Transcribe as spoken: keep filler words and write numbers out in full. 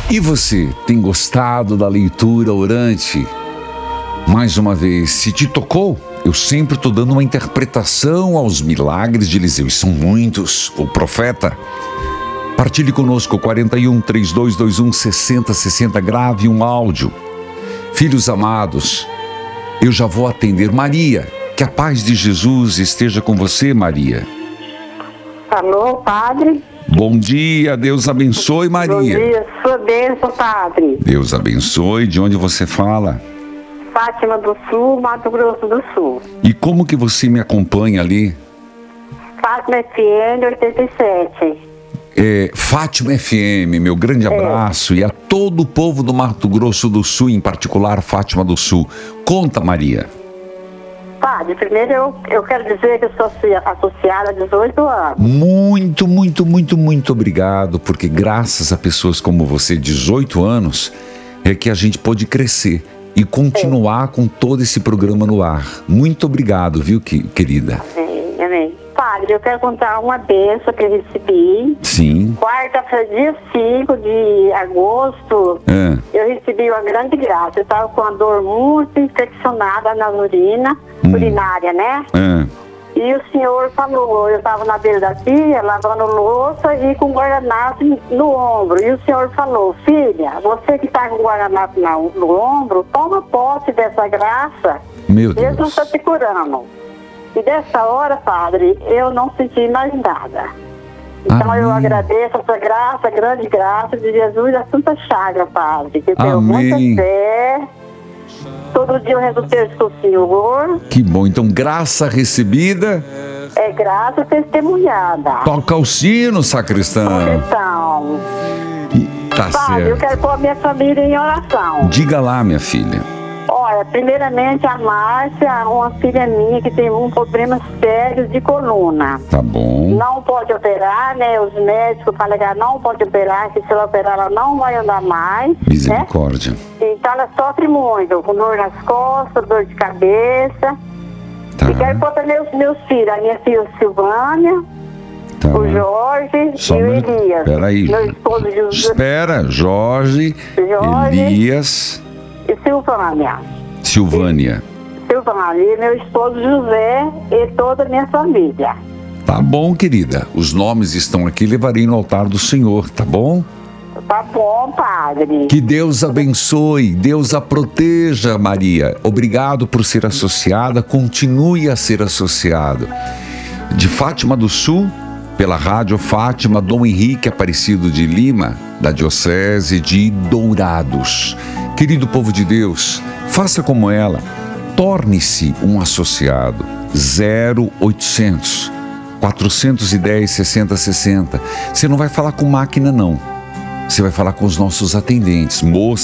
E você, tem gostado da leitura orante? Mais uma vez, se te tocou, eu sempre estou dando uma interpretação aos milagres de Eliseu, e são muitos, o profeta. Partilhe conosco, quarenta e um, trinta e dois, vinte e um, sessenta, sessenta, grave um áudio. Filhos amados, eu já vou atender. Maria, que a paz de Jesus esteja com você, Maria. Alô, padre? Bom dia, Deus abençoe, Maria. Bom dia, sua bênção, padre. Deus abençoe. De onde você fala? Fátima do Sul, Mato Grosso do Sul. E como que você me acompanha ali? Fátima F M oitenta e sete. É, Fátima F M, meu grande abraço. É. E a todo o povo do Mato Grosso do Sul, em particular Fátima do Sul. Conta, Maria. Padre, primeiro eu, eu quero dizer que eu sou associada há dezoito anos. Muito, muito, muito, muito obrigado, porque graças a pessoas como você, dezoito anos, é que a gente pôde crescer e continuar é. com todo esse programa no ar. Muito obrigado, viu, querida? Amém, amém. Padre, eu quero contar uma bênção que eu recebi. Sim. Quarta-feira, dia cinco de agosto, é. eu recebi uma grande graça. Eu estava com uma dor muito infeccionada na urina, hum. urinária, né? É. E o senhor falou, eu estava na beira da pia, lavando louça e com guardanapo no ombro. E o senhor falou, filha, você que está com guardanapo no, no ombro, toma posse dessa graça. Meu Deus. Deus está te curando. E dessa hora, padre, eu não senti mais nada. Então Amém. Eu agradeço essa graça, a grande graça de Jesus, a Santa Chaga, padre, que deu muita fé. Todo dia eu rezo o texto com o Senhor. Que bom, então graça recebida é graça testemunhada. Toca o sino, sacristão. Então, tá padre, certo. Eu quero pôr a minha família em oração. Diga lá, minha filha. Olha, primeiramente a Márcia, uma filha minha que tem um problema sério de coluna. Tá bom. Não pode operar, né? Os médicos falam que ela não pode operar, que se ela operar ela não vai andar mais. Misericórdia. Né? Então ela sofre muito, com dor nas costas, dor de cabeça. Tá. E quero pôr também os meus filhos, a minha filha Silvânia, tá. o Jorge Só e o Elias. Peraí. Meu esposo José. Espera, Jorge, Jorge Elias... E Silvânia. Silvânia. E, Silvânia, meu esposo José e toda a minha família. Tá bom, querida. Os nomes estão aqui, levarei no altar do Senhor, tá bom? Tá bom, padre. Que Deus abençoe, Deus a proteja, Maria. Obrigado por ser associada, continue a ser associado. De Fátima do Sul, pela Rádio Fátima, Dom Henrique Aparecido de Lima, da Diocese de Dourados. Querido povo de Deus, faça como ela, torne-se um associado. Zero oitocentos, quatrocentos e dez, sessenta, sessenta. Você não vai falar com máquina, não. Você vai falar com os nossos atendentes, moças.